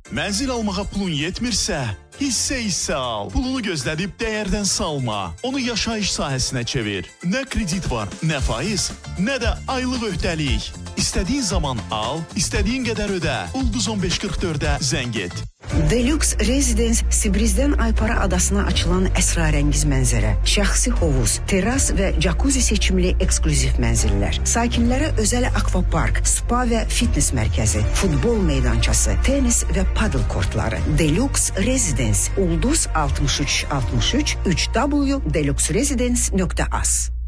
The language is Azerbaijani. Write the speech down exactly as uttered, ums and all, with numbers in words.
Mənzil almağa pulun yetmirsə, hissə-hissə al. Pulunu gözlədib dəyərdən salma. Onu yaşayış sahəsinə çevir. Nə kredit var, nə faiz, nə də aylıq öhdəlik. İstədiyin zaman al, istədiyin qədər ödə. Ulduz on beş qırx dördə zəng et. Deluxe Residence Sibrizdən Aypara adasına açılan əsrarəngiz mənzərə, şəxsi hovuz, terras və jacuzzi seçimli eksklüziv mənzillər, sakinlərə özəl akvapark, spa və fitness mərkəzi, futbol meydançası, tenis və paddle kortları. Deluxe Residence Ulduz altmış üç altmış üç üç w deluxe residence nöqtə az.